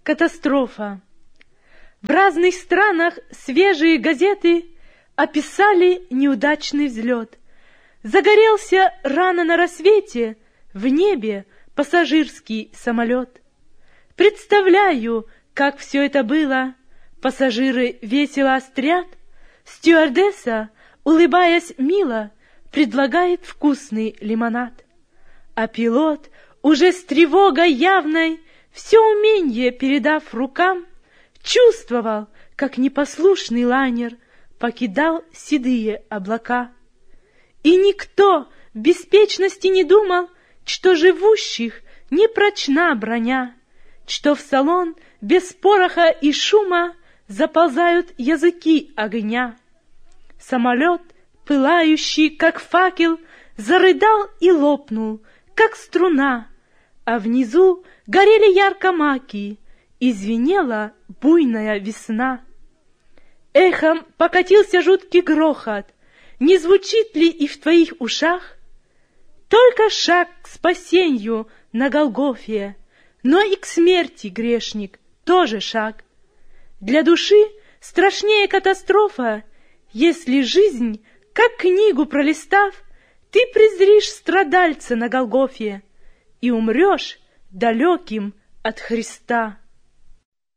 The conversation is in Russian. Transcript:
Катастрофа. В разных странах свежие газеты описали неудачный взлет. Загорелся рано на рассвете в небе пассажирский самолет. Представляю, как все это было. Пассажиры весело острят. Стюардесса, улыбаясь мило, предлагает вкусный лимонад. А пилот, уже с тревогой явной, все уменье передав рукам, чувствовал, как непослушный лайнер покидал седые облака. И никто в беспечности не думал, что живущих не прочна броня, что в салон без пороха и шума заползают языки огня. Самолет, пылающий, как факел, зарыдал и лопнул, как струна, а внизу горели ярко маки, и звенела буйная весна. Эхом покатился жуткий грохот. Не звучит ли и в твоих ушах? Только шаг к спасению на Голгофе, но и к смерти, грешник, тоже шаг. Для души страшнее катастрофа, если жизнь, как книгу пролистав, ты презришь страдальца на Голгофе и умрешь далеким от Христа.